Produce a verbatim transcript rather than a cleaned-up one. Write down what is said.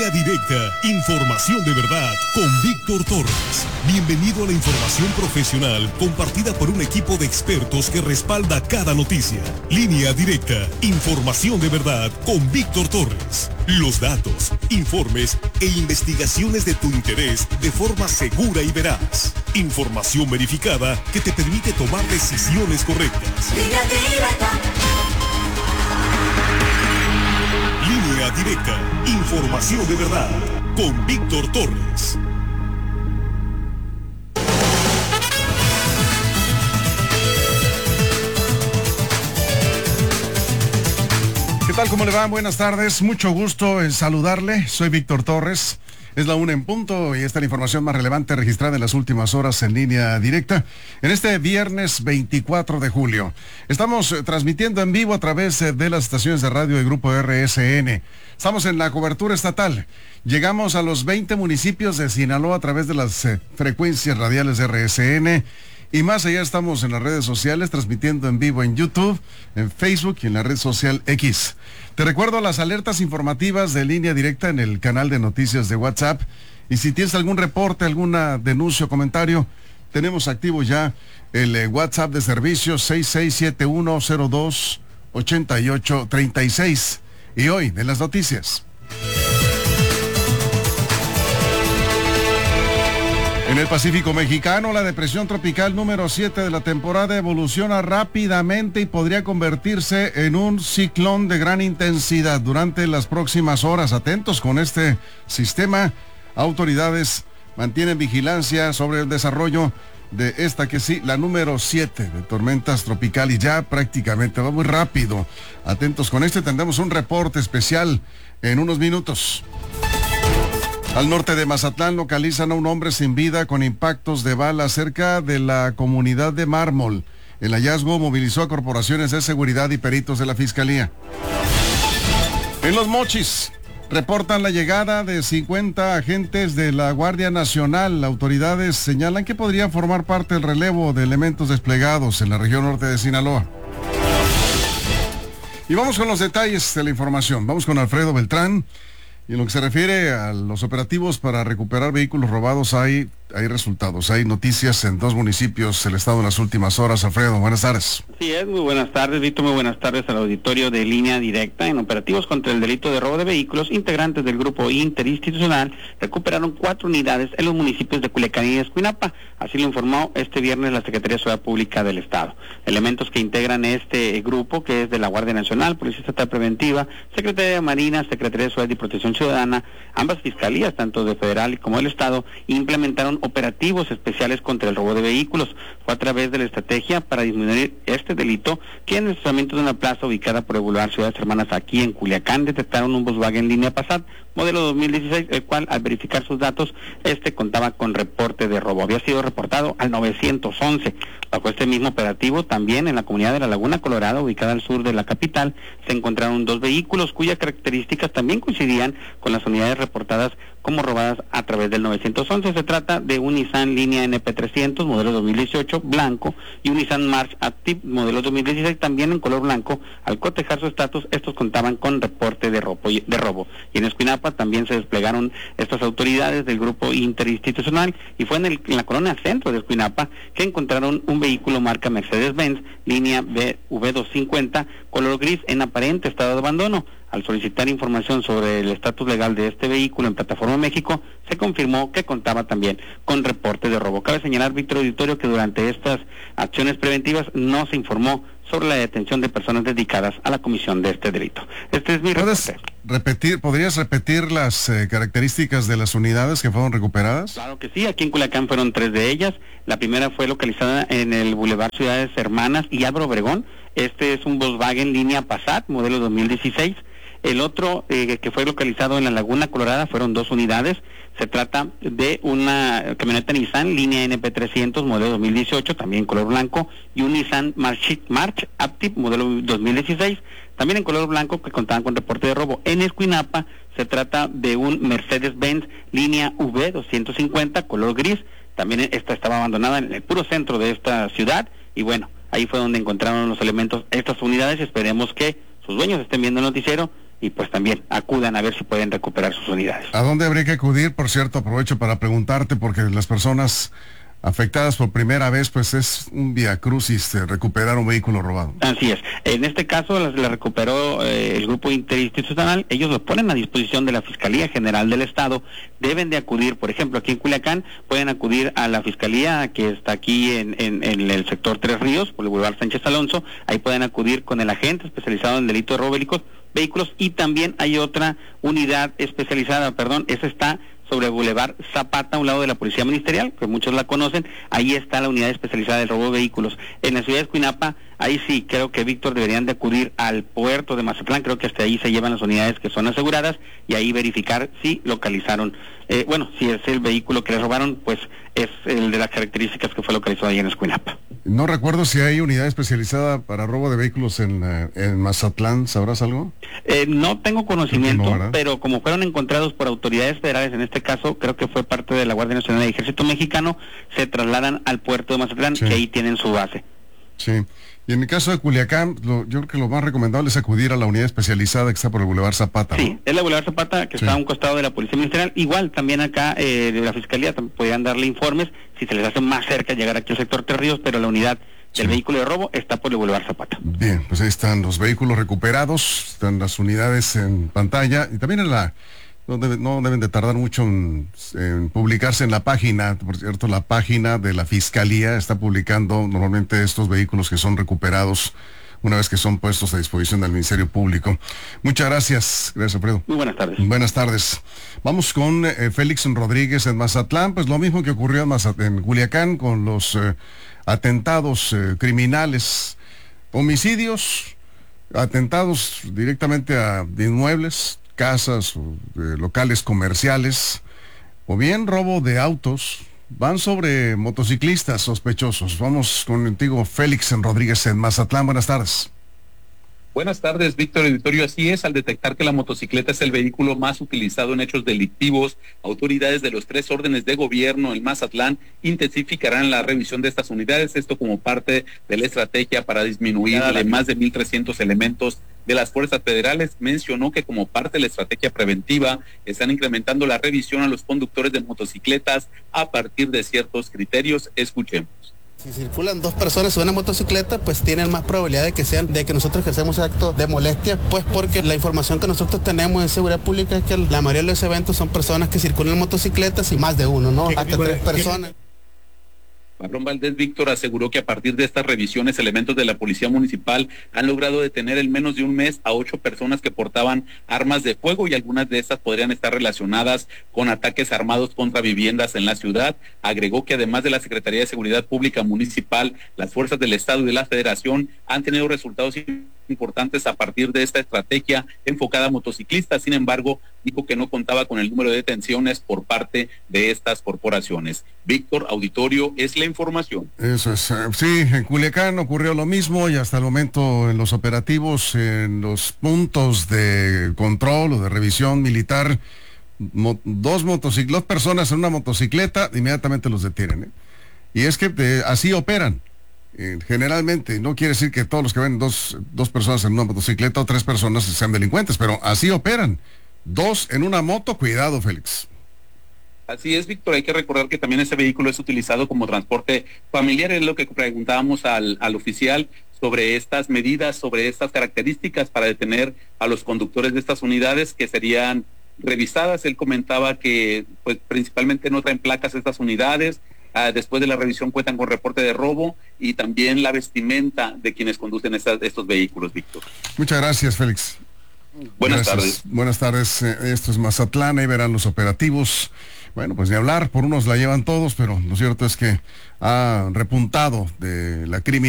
Línea Directa, información de verdad con Víctor Torres. Bienvenido a la información profesional compartida por un equipo de expertos que respalda cada noticia. Línea Directa, información de verdad con Víctor Torres. Los datos, informes e investigaciones de tu interés de forma segura y veraz. Información verificada que te permite tomar decisiones correctas. Línea Directa. Línea Directa, información de verdad, con Víctor Torres. ¿Qué tal? ¿Cómo le va? Buenas tardes, mucho gusto en saludarle. Soy Víctor Torres. Es la una en punto y esta es la información más relevante registrada en las últimas horas en Línea Directa. En este viernes veinticuatro de julio. Estamos eh, transmitiendo en vivo a través eh, de las estaciones de radio del Grupo R S N. Estamos en la cobertura estatal. Llegamos a los veinte municipios de Sinaloa a través de las eh, frecuencias radiales de R S N. Y más allá estamos en las redes sociales, transmitiendo en vivo en YouTube, en Facebook y en la red social X. Te recuerdo las alertas informativas de Línea Directa en el canal de noticias de WhatsApp. Y si tienes algún reporte, alguna denuncia o comentario, tenemos activo ya el eh, WhatsApp de servicio seis seis siete uno cero dos ocho ocho tres seis. Y hoy, de las noticias. En el Pacífico mexicano, la depresión tropical número siete de la temporada evoluciona rápidamente y podría convertirse en un ciclón de gran intensidad durante las próximas horas. Atentos con este sistema. Autoridades mantienen vigilancia sobre el desarrollo de esta que sí, la número siete de tormentas tropicales. Ya prácticamente va muy rápido. Atentos con este, tendremos un reporte especial en unos minutos. Al norte de Mazatlán localizan a un hombre sin vida con impactos de bala cerca de la comunidad de Mármol. El hallazgo movilizó a corporaciones de seguridad y peritos de la Fiscalía. En Los Mochis reportan la llegada de cincuenta agentes de la Guardia Nacional. Autoridades señalan que podrían formar parte del relevo de elementos desplegados en la región norte de Sinaloa. Y vamos con los detalles de la información. Vamos con Alfredo Beltrán. Y en lo que se refiere a los operativos para recuperar vehículos robados, hay, hay resultados, hay noticias en dos municipios del estado en las últimas horas. Alfredo, buenas tardes. Sí, es muy buenas tardes, Víctor, muy buenas tardes al auditorio de Línea Directa. En operativos contra el delito de robo de vehículos, integrantes del grupo interinstitucional recuperaron cuatro unidades en los municipios de Culiacán y Escuinapa. Así lo informó este viernes la Secretaría de Seguridad Pública del Estado. Elementos que integran este grupo, que es de la Guardia Nacional, Policía Estatal Preventiva, Secretaría de Marina, Secretaría de Seguridad y Protección Ciudadana, ambas fiscalías, tanto de federal como del Estado, implementaron operativos especiales contra el robo de vehículos. Fue a través de la estrategia para disminuir este delito que en el estacionamiento de una plaza ubicada por el Boulevard Ciudades Hermanas aquí en Culiacán detectaron un Volkswagen línea Passat modelo dos mil dieciséis, el cual al verificar sus datos, este contaba con reporte de robo. Había sido reportado al nueve once. Bajo este mismo operativo, también en la comunidad de La Laguna Colorada, ubicada al sur de la capital, se encontraron dos vehículos cuyas características también coincidían con las unidades reportadas como robadas a través del nueve once. Se trata de un Nissan línea N P trescientos, modelo dos mil dieciocho, blanco, y un Nissan March Active, modelo dos mil dieciséis, también en color blanco. Al cotejar su estatus, estos contaban con reporte de robo. De robo. Y en Escuinapa también se desplegaron estas autoridades del grupo interinstitucional, y fue en, el, en la colonia centro de Escuinapa que encontraron un vehículo marca Mercedes-Benz, línea B V doscientos cincuenta, color gris, en aparente estado de abandono. Al solicitar información sobre el estatus legal de este vehículo en Plataforma México, se confirmó que contaba también con reporte de robo. Cabe señalar, Víctor Auditorio, que durante estas acciones preventivas no se informó sobre la detención de personas dedicadas a la comisión de este delito. Este es mi reporte. repetir, ¿Podrías repetir las eh, características de las unidades que fueron recuperadas? Claro que sí, aquí en Culiacán fueron tres de ellas. La primera fue localizada en el Boulevard Ciudades Hermanas y Álvaro Obregón. Este es un Volkswagen línea Passat, modelo dos mil dieciséis. El otro eh, que fue localizado en la Laguna Colorada fueron dos unidades. Se trata de una camioneta Nissan línea N P trescientos, modelo dos mil dieciocho, también en color blanco, y un Nissan March, March Active, modelo dos mil dieciséis, también en color blanco, que contaban con reporte de robo. En Escuinapa se trata de un Mercedes-Benz línea V doscientos cincuenta, color gris. También esta estaba abandonada en el puro centro de esta ciudad, y bueno, ahí fue donde encontraron los elementos estas unidades. Esperemos que sus dueños estén viendo el noticiero y pues también acudan a ver si pueden recuperar sus unidades. ¿A dónde habría que acudir? Por cierto, aprovecho para preguntarte, porque las personas afectadas por primera vez, pues es un viacrucis de recuperar un vehículo robado. Así es. En este caso la, la recuperó eh, el grupo interinstitucional. Ellos lo ponen a disposición de la Fiscalía General del Estado. Deben de acudir, por ejemplo, aquí en Culiacán, pueden acudir a la Fiscalía que está aquí en, en, en el sector Tres Ríos, por el Boulevard Sánchez Alonso. Ahí pueden acudir con el agente especializado en delito de robo de vehículos, y también hay otra unidad especializada, perdón, esa está sobre Boulevard Zapata, a un lado de la Policía Ministerial, que muchos la conocen. Ahí está la unidad especializada del robo de vehículos. En la ciudad de Escuinapa, ahí sí, creo que, Víctor, deberían de acudir al puerto de Mazatlán. Creo que hasta ahí se llevan las unidades que son aseguradas, y ahí verificar si localizaron, eh, bueno, si es el vehículo que les robaron, pues es el de las características que fue localizado ahí en Escuinapa. No recuerdo si hay unidad especializada para robo de vehículos en, uh, en Mazatlán, ¿sabrás algo? Eh, no tengo conocimiento, no, pero como fueron encontrados por autoridades federales, en este caso creo que fue parte de la Guardia Nacional y Ejército Mexicano, se trasladan al puerto de Mazatlán, sí, que ahí tienen su base. Sí, y en el caso de Culiacán, lo, yo creo que lo más recomendable es acudir a la unidad especializada que está por el Boulevard Zapata, ¿no? Sí, es la Boulevard Zapata, que sí, está a un costado de la Policía Ministerial. Igual, también acá eh, de la Fiscalía podrían darle informes si se les hace más cerca llegar aquí al sector Tres Ríos, pero la unidad del sí. vehículo de robo está por el Boulevard Zapata. Bien, pues ahí están los vehículos recuperados, están las unidades en pantalla, y también en la... No, debe, no deben de tardar mucho en, en publicarse en la página. Por cierto, la página de la Fiscalía está publicando normalmente estos vehículos que son recuperados una vez que son puestos a disposición del Ministerio Público. Muchas gracias. Gracias, Alfredo. Muy buenas tardes. Buenas tardes. Vamos con eh, Félix Rodríguez en Mazatlán. Pues lo mismo que ocurrió en, Mazat en Culiacán con los eh, atentados eh, criminales, homicidios, atentados directamente a inmuebles, casas, o de locales comerciales, o bien robo de autos. Van sobre motociclistas sospechosos. Vamos contigo, Félix Rodríguez en Mazatlán. Buenas tardes. Buenas tardes, Víctor Editorio. Así es, al detectar que la motocicleta es el vehículo más utilizado en hechos delictivos, autoridades de los tres órdenes de gobierno en Mazatlán intensificarán la revisión de estas unidades, esto como parte de la estrategia para disminuir de más de mil trescientos elementos de las fuerzas federales. Mencionó que como parte de la estrategia preventiva están incrementando la revisión a los conductores de motocicletas a partir de ciertos criterios. Escuchemos. Si circulan dos personas en una motocicleta, pues tienen más probabilidad de que sean, de que nosotros ejercemos acto de molestia, pues porque la información que nosotros tenemos en seguridad pública es que la mayoría de los eventos son personas que circulan en motocicletas y más de uno, ¿no? Hasta tres personas. Marlon Valdés, Víctor, aseguró que a partir de estas revisiones, elementos de la Policía Municipal han logrado detener en menos de un mes a ocho personas que portaban armas de fuego, y algunas de estas podrían estar relacionadas con ataques armados contra viviendas en la ciudad. Agregó que además de la Secretaría de Seguridad Pública Municipal, las fuerzas del Estado y de la Federación han tenido resultados importantes a partir de esta estrategia enfocada a motociclistas. Sin embargo, dijo que no contaba con el número de detenciones por parte de estas corporaciones. Víctor, auditorio, es la información. Eso es, sí, en Culiacán ocurrió lo mismo, y hasta el momento en los operativos, en los puntos de control o de revisión militar, mo dos motocicletas, dos personas en una motocicleta, inmediatamente los detienen, ¿eh? Y es que eh, así operan. Eh, generalmente, no quiere decir que todos los que ven dos, dos personas en una motocicleta o tres personas sean delincuentes, pero así operan. Dos en una moto, cuidado, Félix. Así es, Víctor, hay que recordar que también ese vehículo es utilizado como transporte familiar. Es lo que preguntábamos al, al oficial sobre estas medidas, sobre estas características para detener a los conductores de estas unidades que serían revisadas. Él comentaba que pues principalmente no traen placas estas unidades. Uh, después de la revisión cuentan con reporte de robo y también la vestimenta de quienes conducen estas, estos vehículos, Víctor. Muchas gracias, Félix. Buenas gracias. tardes. Buenas tardes, esto es Mazatlán, ahí verán los operativos. Bueno, pues ni hablar, por unos la llevan todos, pero lo cierto es que ha repuntado de la criminalidad.